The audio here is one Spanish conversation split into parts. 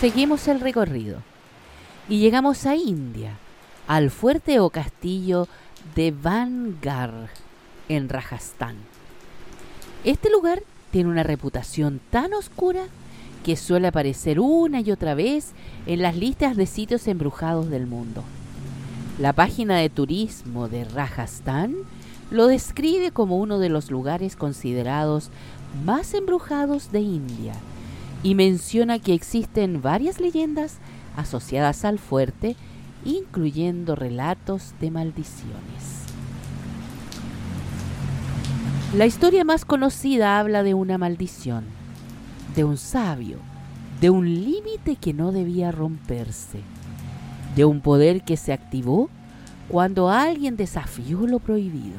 Proseguimos el recorrido y llegamos a India, al fuerte o castillo de Vangarh en Rajastán. Este lugar tiene una reputación tan oscura que suele aparecer una y otra vez en las listas de sitios embrujados del mundo. La página de turismo de Rajastán lo describe como uno de los lugares considerados más embrujados de India y menciona que existen varias leyendas asociadas al fuerte, incluyendo relatos de maldiciones. La historia más conocida habla de una maldición, de un sabio, de un límite que no debía romperse, de un poder que se activó cuando alguien desafió lo prohibido.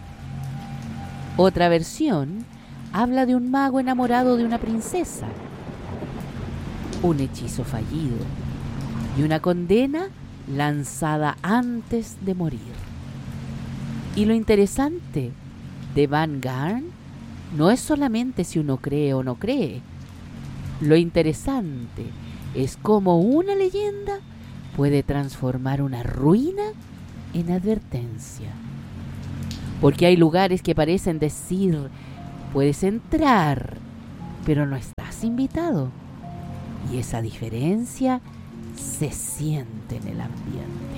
Otra versión habla de un mago enamorado de una princesa, un hechizo fallido y una condena lanzada antes de morir. Y lo interesante de Vangarh no es solamente si uno cree o no cree. Lo interesante es cómo una leyenda puede transformar una ruina en advertencia. Porque hay lugares que parecen decir, puedes entrar, pero no estás invitado. Y esa diferencia se siente en el ambiente.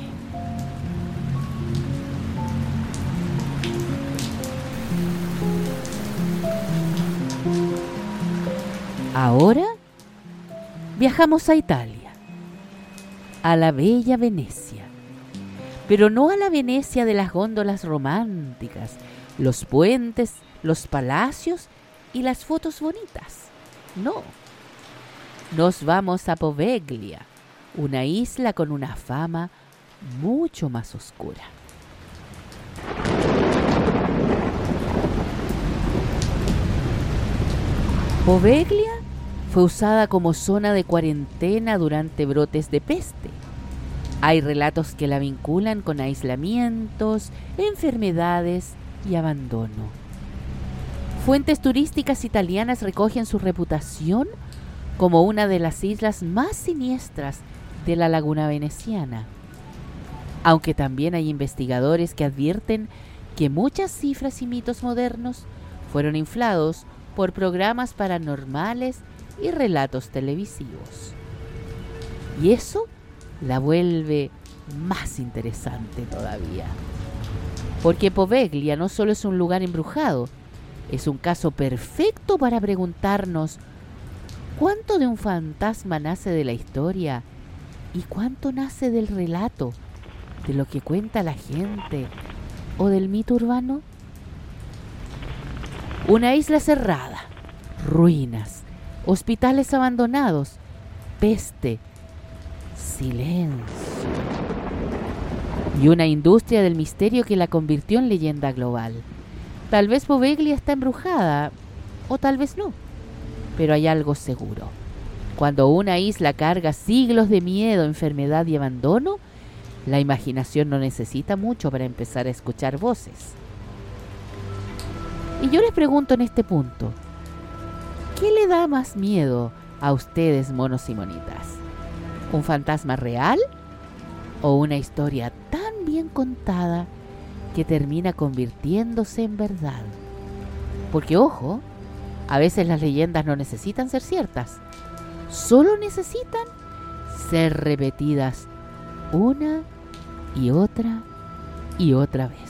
Ahora viajamos a Italia, a la bella Venecia, pero no a la Venecia de las góndolas románticas, los puentes, los palacios y las fotos bonitas. No. Nos vamos a Poveglia, una isla con una fama mucho más oscura. Poveglia fue usada como zona de cuarentena durante brotes de peste. Hay relatos que la vinculan con aislamientos, enfermedades y abandono. Fuentes turísticas italianas recogen su reputación como una de las islas más siniestras de la laguna veneciana, aunque también hay investigadores que advierten que muchas cifras y mitos modernos fueron inflados por programas paranormales y relatos televisivos. Y eso la vuelve más interesante todavía, porque Poveglia no solo es un lugar embrujado, es un caso perfecto para preguntarnos ¿cuánto de un fantasma nace de la historia y cuánto nace del relato, de lo que cuenta la gente o del mito urbano? Una isla cerrada, ruinas, hospitales abandonados, peste, silencio y una industria del misterio que la convirtió en leyenda global. Tal vez Poveglia está embrujada o tal vez no. Pero hay algo seguro. Cuando una isla carga siglos de miedo, enfermedad y abandono, la imaginación no necesita mucho para empezar a escuchar voces. Y yo les pregunto en este punto, ¿qué le da más miedo a ustedes, monos y monitas? ¿Un fantasma real o una historia tan bien contada que termina convirtiéndose en verdad? Porque, ojo, a veces las leyendas no necesitan ser ciertas, solo necesitan ser repetidas una y otra vez.